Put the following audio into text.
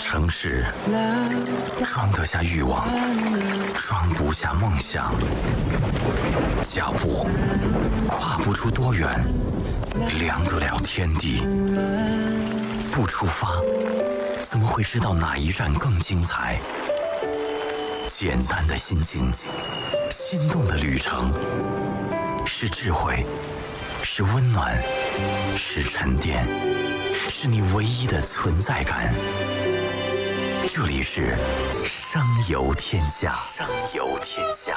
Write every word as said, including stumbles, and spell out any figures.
城市装得下欲望，装不下梦想。脚步跨不出多远，量得了天地。不出发，怎么会知道哪一站更精彩？简单的心境，心动的旅程，是智慧，是温暖，是沉淀，是你唯一的存在感。这里是声游天下，声游天下。